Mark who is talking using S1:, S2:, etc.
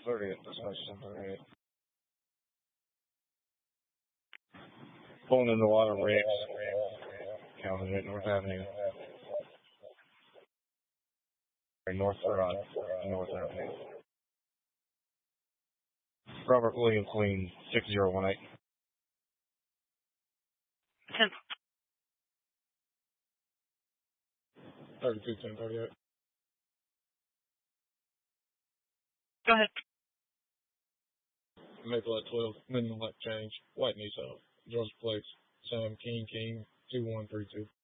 S1: 38, dispatch 1038. Pulling in the water race. Counting it, North Avenue. North Avenue. Robert Williams Lean 6018.
S2: 10.
S1: 32 1038.
S2: Go ahead.
S1: Maple at 12, minimum left change, White Nissan, Georgia Place, Sam King 2132.